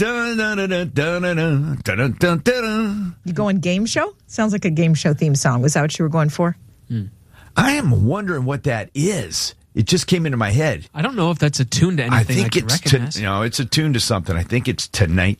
You going game show? Sounds like a game show theme song. Was that what you were going for? I am wondering what that is. It just came into my head. I don't know if that's attuned to anything. I think it's recognize. it's attuned to something. I think it's Tonight